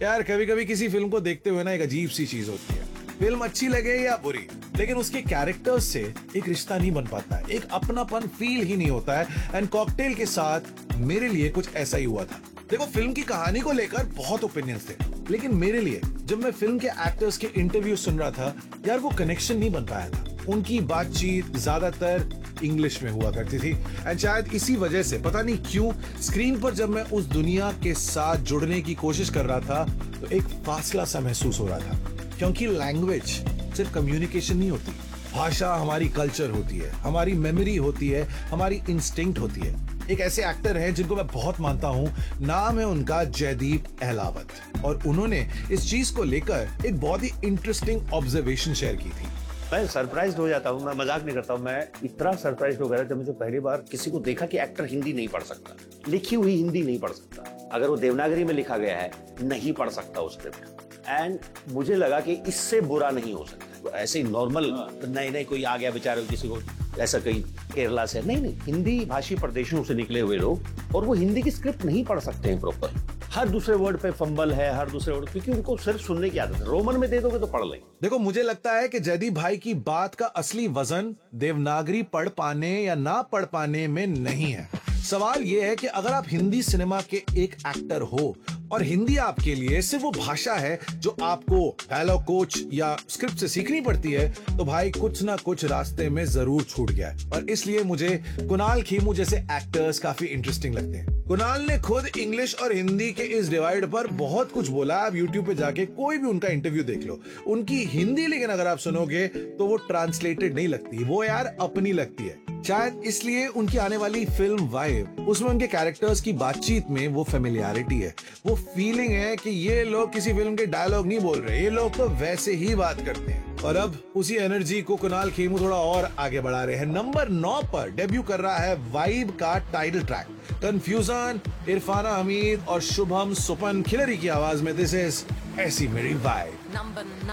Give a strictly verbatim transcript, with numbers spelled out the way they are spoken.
यार कभी कभी किसी फिल्म को देखते हुए ना एक अजीब सी चीज होती है, फिल्म अच्छी लगे या बुरी, लेकिन उसके कैरेक्टर्स से एक रिश्ता नहीं बन पाता है, एक अपनापन फील ही नहीं होता है। एंड कॉकटेल के साथ मेरे लिए कुछ ऐसा ही हुआ था। देखो, फिल्म की कहानी को लेकर बहुत ओपिनियंस थे, लेकिन मेरे लिए जब मैं फिल्म के एक्टर्स के इंटरव्यू सुन रहा था, यार वो कनेक्शन नहीं बन पाया था। उनकी बातचीत ज्यादातर इंग्लिश में हुआ करती थी एंड शायद इसी वजह से, पता नहीं क्यों, स्क्रीन पर जब मैं उस दुनिया के साथ जुड़ने की कोशिश कर रहा था तो एक फासला सा महसूस हो रहा था। क्योंकि लैंग्वेज सिर्फ कम्युनिकेशन नहीं होती, भाषा हमारी कल्चर होती है, हमारी मेमोरी होती है, हमारी इंस्टिंक्ट होती है। एक ऐसे एक्टर हैं जिनको मैं बहुत मानता हूं, नाम है उनका जयदीप अहलावत, और उन्होंने इस चीज को लेकर एक बहुत ही इंटरेस्टिंग ऑब्जर्वेशन शेयर की थी। मैं सरप्राइज हो जाता हूँ, मैं मजाक नहीं करता हूँ, मैं इतना सरप्राइज हो गया जब मुझे पहली बार किसी को देखा कि एक्टर हिंदी नहीं पढ़ सकता, लिखी हुई हिंदी नहीं पढ़ सकता, अगर वो देवनागरी में लिखा गया है नहीं पढ़ सकता उस स्क्रिप्ट। एंड मुझे लगा कि इससे बुरा नहीं हो सकता। ऐसे ही नॉर्मल नहीं नहीं कोई आ गया बेचारे, किसी को ऐसा कहीं केरला से, नहीं नहीं हिंदी भाषी प्रदेशों से निकले हुए लोग, और वो हिंदी की स्क्रिप्ट नहीं पढ़ सकते हैं प्रॉपर। हर दूसरे वर्ड पे फंबल है, हर दूसरे वर्ड, क्योंकि उनको सिर्फ सुनने की आदत है। रोमन में दे दोगे तो पढ़ लेंगे। देखो, मुझे लगता है कि जयदीप भाई की बात का असली वजन देवनागरी पढ़ पाने या ना पढ़ पाने में नहीं है। सवाल यह है कि अगर आप हिंदी सिनेमा के एक एक्टर हो और हिंदी आपके लिए सिर्फ वो भाषा है जो आपको डायलॉग कोच या स्क्रिप्ट से सीखनी पड़ती है, तो भाई कुछ ना कुछ रास्ते में जरूर छूट गया है। और इसलिए मुझे कुणाल खेमू जैसे एक्टर्स काफी इंटरेस्टिंग लगते हैं। कुणाल ने खुद इंग्लिश और हिंदी के इस डिवाइड पर बहुत कुछ बोला। आप यूट्यूब पे जाके कोई भी उनका इंटरव्यू देख लो, उनकी हिंदी लेकिन अगर आप सुनोगे तो वो ट्रांसलेटेड नहीं लगती, वो यार अपनी लगती है। शायद इसलिए उनकी आने वाली फिल्म वाइब, उसमें उनके कैरेक्टर्स की बातचीत में वो फेमिलियरिटी है, वो फीलिंग है कि ये लोग किसी फिल्म के डायलॉग नहीं बोल रहे, ये लोग तो वैसे ही बात करते हैं। और अब उसी एनर्जी को कुणाल खेमू थोड़ा और आगे बढ़ा रहे हैं। नंबर नौ पर डेब्यू कर रहा है वाइब का title track, confusion, Irfana Hamid और शुभम सुपन खिलरी की आवाज में दिस इज ऐसी मेरी वाइब। नंबर